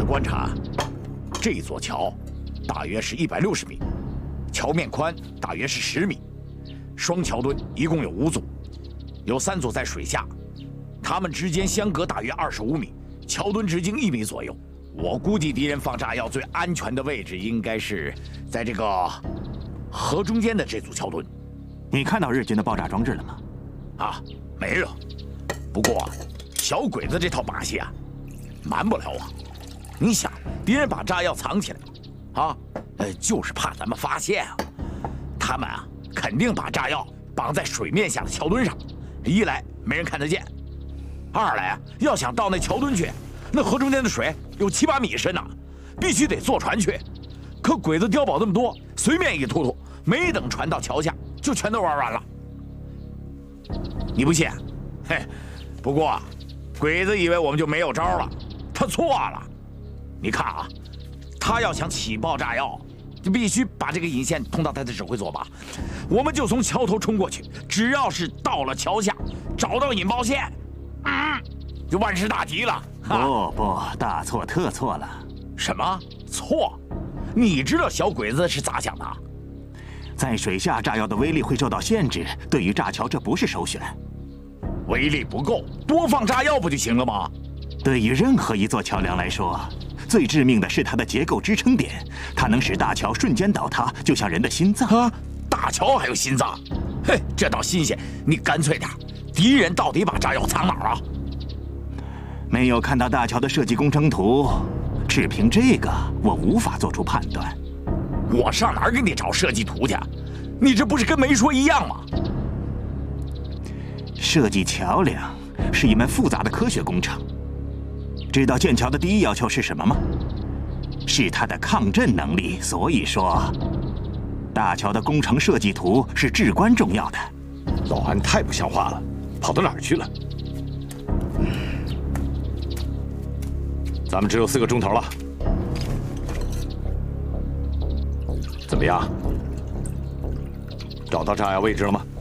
观察，这座桥大约是160米，桥面宽大约是10米，双桥墩一共有5组，有3组在水下，它们之间相隔大约25米，桥墩直径1米左右。我估计敌人放炸药最安全的位置应该是在这个河中间的这组桥墩。 你看到日军的爆炸装置了吗？ 啊，没有。不过小鬼子这套把戏啊，瞒不了我。你想，敌人把炸药藏起来，啊，就是怕咱们发现啊。他们啊，肯定把炸药绑在水面下的桥墩上，一来没人看得见，二来啊，要想到那桥墩去，那河中间的水有7、8米深呐，必须得坐船去。可鬼子碉堡那么多，随便一突突，没等船到桥下，就全都玩完了。你不信？嘿，不过鬼子以为我们就没有招了，他错了。你看啊，他要想起爆炸药，就必须把这个引线通到他的指挥所吧。我们就从桥头冲过去，只要是到了桥下，找到引爆线，就万事大吉了。 不，大错特错了。 什么错？你知道小鬼子是咋想的？ 在水下炸药的威力会受到限制，对于炸桥这不是首选。 威力不够，多放炸药不就行了吗？ 对于任何一座桥梁来说，最致命的是它的结构支撑点，它能使大桥瞬间倒塌，就像人的心脏啊！大桥还有心脏？嘿，这倒新鲜。你干脆点，敌人到底把炸药藏哪儿了？ 没有看到大桥的设计工程图，只凭这个，我无法做出判断。 我上哪儿给你找设计图去？你这不是跟没说一样吗？ 设计桥梁是一门复杂的科学工程。知道建桥的第一要求是什么吗？是它的抗震能力。所以说，大桥的工程设计图是至关重要的。 老安太不像话了，跑到哪儿去了？咱们只有4个钟头了，怎么样？找到炸药位置了吗？